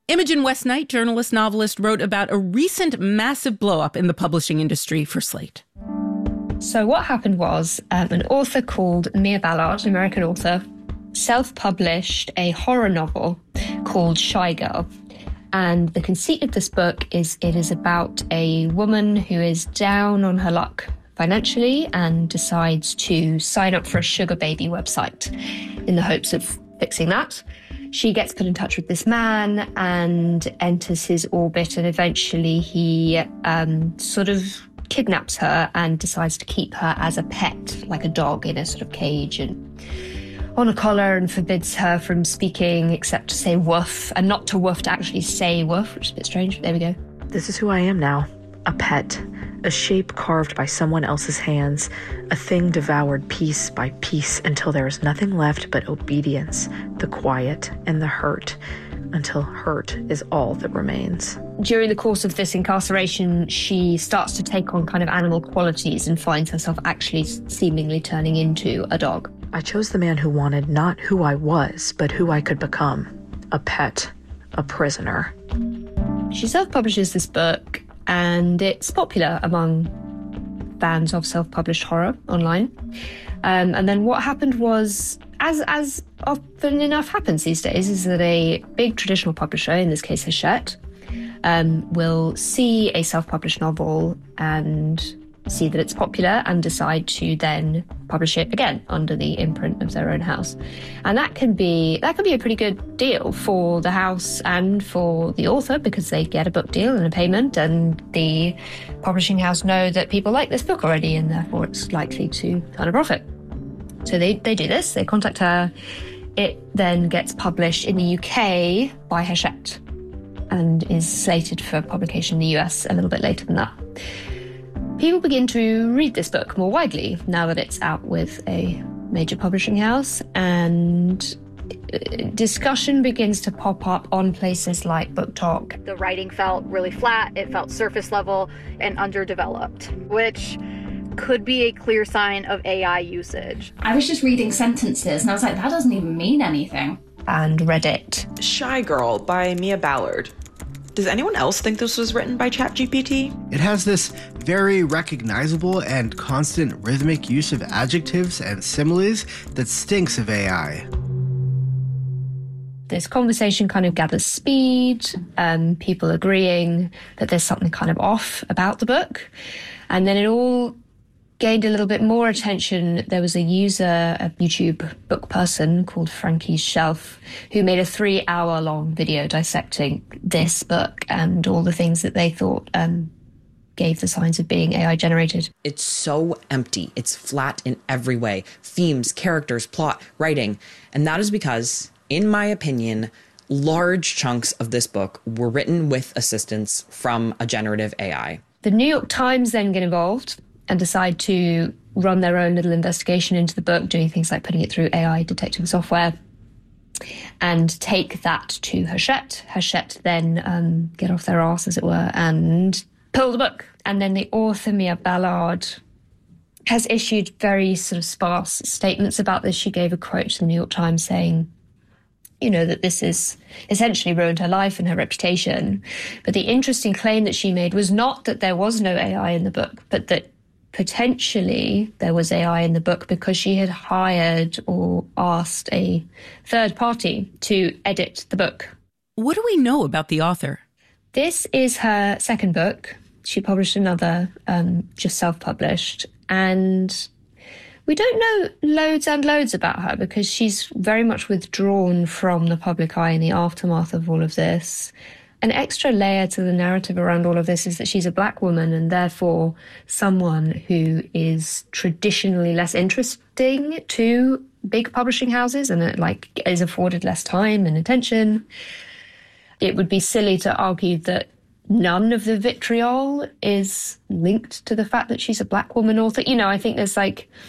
Imogen West-Knight, journalist, novelist, wrote about a recent massive blow-up in the publishing industry for Slate. So what happened was an author called Mia Ballard, an American author, self-published a horror novel called Shy Girl. And the conceit of this book is it is about a woman who is down on her luck financially and decides to sign up for a sugar baby website in the hopes of fixing that. She gets put in touch with this man and enters his orbit, and eventually he sort of kidnaps her and decides to keep her as a pet, like a dog in a sort of cage and on a collar, and forbids her from speaking except to say woof, and not to woof, to actually say woof, which is a bit strange. There we go. This is who I am now. A pet. A shape carved by someone else's hands. A thing devoured piece by piece until there is nothing left but obedience, the quiet, and the hurt. Until hurt is all that remains. During the course of this incarceration, she starts to take on kind of animal qualities and finds herself actually seemingly turning into a dog. I chose the man who wanted not who I was, but who I could become. A pet. A prisoner. She self-publishes this book, and it's popular among fans of self-published horror online. And then what happened was, as often enough happens these days, is that a big traditional publisher, in this case Hachette, will see a self-published novel and see that it's popular and decide to then publish it again under the imprint of their own house. And that can be a pretty good deal for the house and for the author, because they get a book deal and a payment, and the publishing house know that people like this book already, and therefore it's likely to earn a profit. So they do this, they contact her. It then gets published in the UK by Hachette and is slated for publication in the US a little bit later than that. People begin to read this book more widely now that it's out with a major publishing house, and discussion begins to pop up on places like BookTok. The writing felt really flat, it felt surface level and underdeveloped, which could be a clear sign of AI usage. I was just reading sentences and I was like, that doesn't even mean anything. And Reddit. Shy Girl by Mia Ballard. Does anyone else think this was written by ChatGPT? It has this very recognizable and constant rhythmic use of adjectives and similes that stinks of AI. This conversation kind of gathers speed, people agreeing that there's something kind of off about the book. And then it all gained a little bit more attention. There was a user, a YouTube book person called Frankie's Shelf, who made a 3-hour-long video dissecting this book and all the things that they thought gave the signs of being AI generated. It's so empty. It's flat in every way. Themes, characters, plot, writing. And that is because, in my opinion, large chunks of this book were written with assistance from a generative AI. The New York Times then get involved and decide to run their own little investigation into the book, doing things like putting it through AI detecting software, and take that to Hachette. Hachette then get off their arse, as it were, and pull the book. And then the author, Mia Ballard, has issued very sort of sparse statements about this. She gave a quote to the New York Times saying, you know, that this has essentially ruined her life and her reputation. But the interesting claim that she made was not that there was no AI in the book, but that potentially there was AI in the book because she had hired or asked a third party to edit the book. What do we know about the author? This is her second book. She published another, just self-published, and we don't know loads and loads about her because she's very much withdrawn from the public eye in the aftermath of all of this. An extra layer to the narrative around all of this is that she's a Black woman and therefore someone who is traditionally less interesting to big publishing houses and is afforded less time and attention. It would be silly to argue that none of the vitriol is linked to the fact that she's a Black woman author. You know, I think there's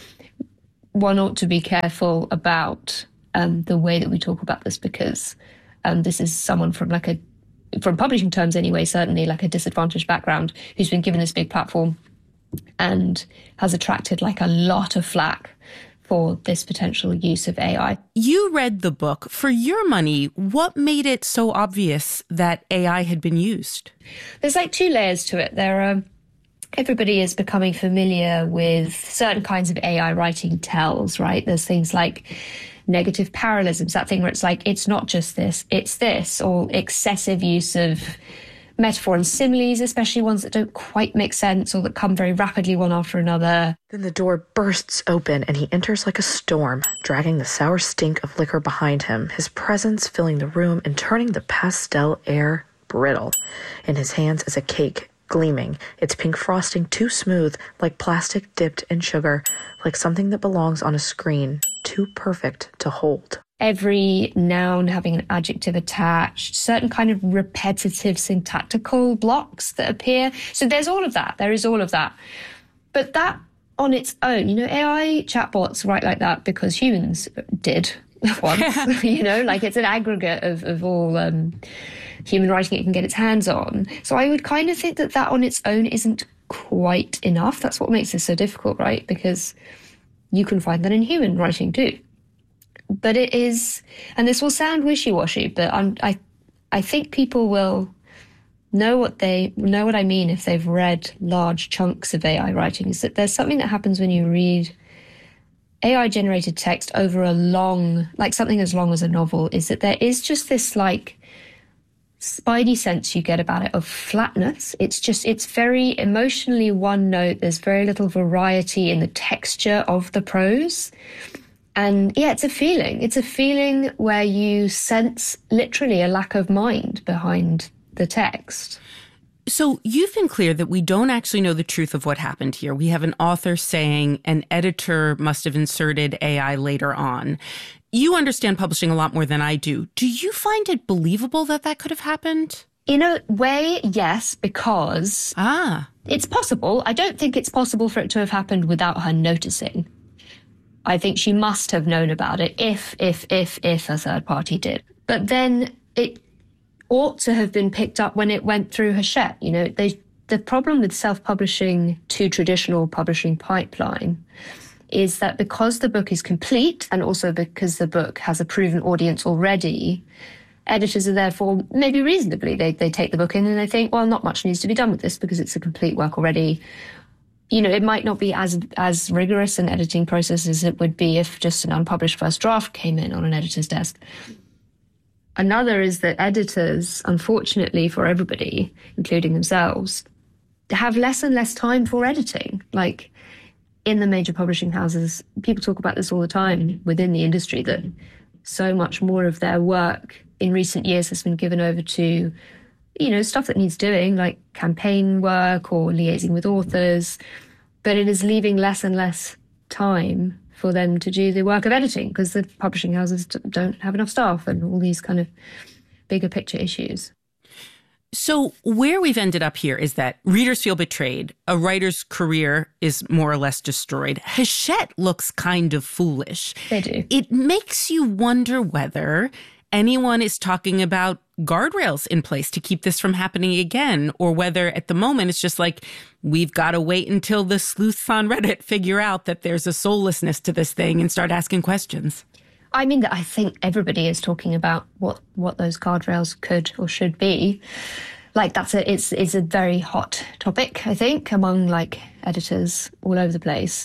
one ought to be careful about the way that we talk about this because this is someone from from publishing terms anyway, certainly a disadvantaged background who's been given this big platform and has attracted a lot of flack for this potential use of AI. You read the book. For your money, what made it so obvious that AI had been used? There's like two layers to it. Everybody is becoming familiar with certain kinds of AI writing tells, right? There's things like negative parallelisms, that thing where it's like, it's not just this, it's this, or excessive use of metaphor and similes, especially ones that don't quite make sense or that come very rapidly one after another. Then the door bursts open and he enters like a storm, dragging the sour stink of liquor behind him, his presence filling the room and turning the pastel air brittle. In his hands is a cake, gleaming, its pink frosting too smooth, like plastic dipped in sugar, like something that belongs on a screen, too perfect to hold. Every noun having an adjective attached, certain kind of repetitive syntactical blocks that appear. So there's all of that. There is all of that. But that on its own, AI chatbots write like that because humans did once, like it's an aggregate of all human writing it can get its hands on. So I would kind of think that on its own isn't quite enough. That's what makes this so difficult, right? Because you can find that in human writing too. But it is, and this will sound wishy-washy, but I think people will know what I mean if they've read large chunks of AI writing, is that there's something that happens when you read AI-generated text over something as long as a novel, is that there is just this like spidey sense you get about it of flatness. It's very emotionally one note. There's very little variety in the texture of the prose. And yeah, it's a feeling. It's a feeling where you sense literally a lack of mind behind the text. So you've been clear that we don't actually know the truth of what happened here. We have an author saying an editor must have inserted AI later on. You understand publishing a lot more than I do. Do you find it believable that could have happened? In a way, yes, because it's possible. I don't think it's possible for it to have happened without her noticing. I think she must have known about it if a third party did. But then it ought to have been picked up when it went through Hachette. The problem with self-publishing to traditional publishing pipeline is that because the book is complete and also because the book has a proven audience already, editors are therefore, maybe reasonably, they take the book in and they think, well, not much needs to be done with this because it's a complete work already. It might not be as rigorous an editing process as it would be if just an unpublished first draft came in on an editor's desk. Another is that editors, unfortunately for everybody, including themselves, have less and less time for editing. Like in the major publishing houses, people talk about this all the time within the industry, that so much more of their work in recent years has been given over to stuff that needs doing, like campaign work or liaising with authors, but it is leaving less and less time for them to do the work of editing because the publishing houses don't have enough staff and all these kind of bigger picture issues. So where we've ended up here is that readers feel betrayed. A writer's career is more or less destroyed. Hachette looks kind of foolish. They do. It makes you wonder whether anyone is talking about guardrails in place to keep this from happening again, or whether at the moment it's just like, we've got to wait until the sleuths on Reddit figure out that there's a soullessness to this thing and start asking questions. I mean, I think everybody is talking about what those guardrails could or should be. Like it's a very hot topic, I think, among editors all over the place.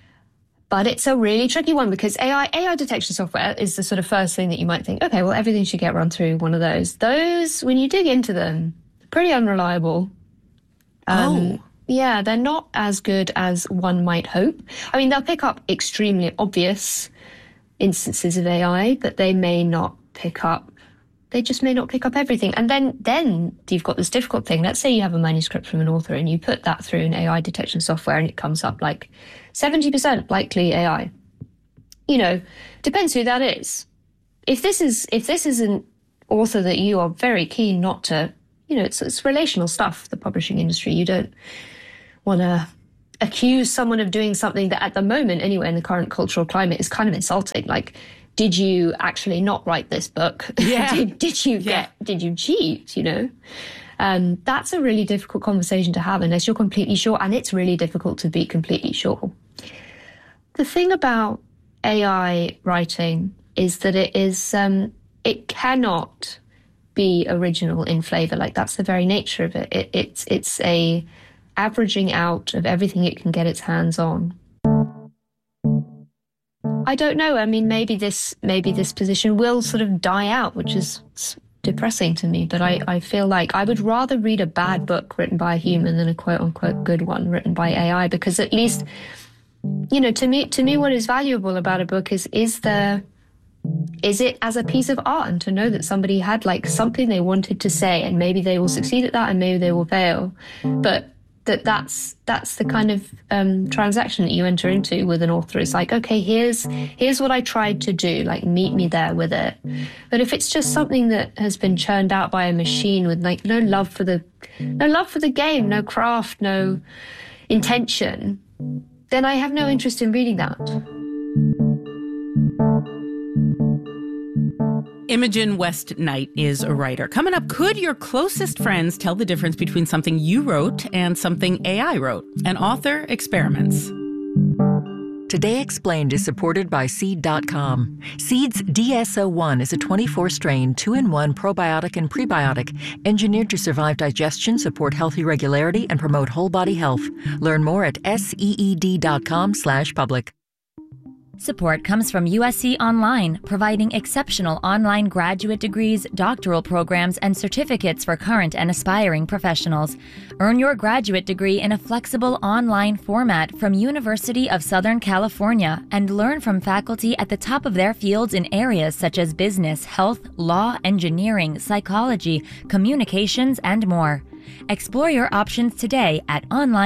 But it's a really tricky one because AI detection software is the sort of first thing that you might think, okay, well, everything should get run through one of those. Those, when you dig into them, pretty unreliable. Yeah, they're not as good as one might hope. I mean, they'll pick up extremely obvious instances of AI, but they just may not pick up everything. And then you've got this difficult thing. Let's say you have a manuscript from an author and you put that through an AI detection software and it comes up like 70% likely AI. Depends who that is. If this is an author that you are very keen not to, it's relational stuff, the publishing industry. You don't want to accuse someone of doing something that at the moment, anyway, in the current cultural climate is kind of insulting. Like, did you actually not write this book? Yeah. Did you cheat, That's a really difficult conversation to have unless you're completely sure. And it's really difficult to be completely sure. The thing about AI writing is that it cannot be original in flavor. Like, that's the very nature of it. It's a averaging out of everything it can get its hands on. I don't know. I mean, maybe this position will sort of die out, which is depressing to me. But I feel like I would rather read a bad book written by a human than a quote unquote good one written by AI, because at least, you know, to me, what is valuable about a book is it as a piece of art, and to know that somebody had like something they wanted to say, and maybe they will succeed at that and maybe they will fail, but that's the kind of transaction that you enter into with an author. It's like, okay, here's what I tried to do, like, meet me there with it. But if it's just something that has been churned out by a machine with like no love for the game, no craft, no intention, then I have no interest in reading that. Imogen West Knight is a writer. Coming up, could your closest friends tell the difference between something you wrote and something AI wrote? An author experiments. Today Explained is supported by Seed.com. Seed's DSO1 is a 24-strain, 2-in-1 probiotic and prebiotic engineered to survive digestion, support healthy regularity, and promote whole body health. Learn more at seed.com/public. Support comes from USC Online, providing exceptional online graduate degrees, doctoral programs, and certificates for current and aspiring professionals. Earn your graduate degree in a flexible online format from University of Southern California and learn from faculty at the top of their fields in areas such as business, health, law, engineering, psychology, communications, and more. Explore your options today at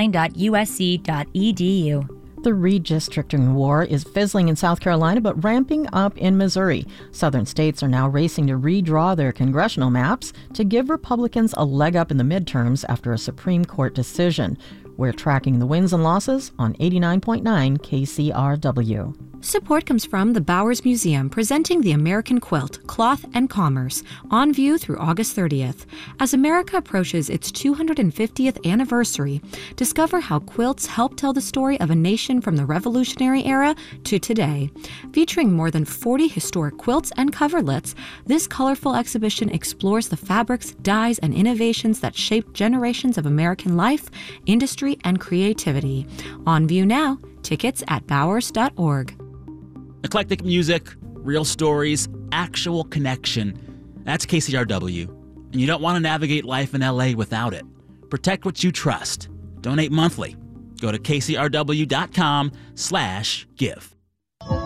online.usc.edu. The redistricting war is fizzling in South Carolina, but ramping up in Missouri. Southern states are now racing to redraw their congressional maps to give Republicans a leg up in the midterms after a Supreme Court decision. We're tracking the wins and losses on 89.9 KCRW. Support comes from the Bowers Museum, presenting the American Quilt, Cloth and Commerce, on view through August 30th. As America approaches its 250th anniversary, discover how quilts help tell the story of a nation from the Revolutionary era to today. Featuring more than 40 historic quilts and coverlets, this colorful exhibition explores the fabrics, dyes, and innovations that shaped generations of American life, industry, and creativity. On view now. Tickets at bowers.org. Eclectic music, real stories, actual connection. That's KCRW. And you don't want to navigate life in LA without it. Protect what you trust. Donate monthly. Go to kcrw.com/give.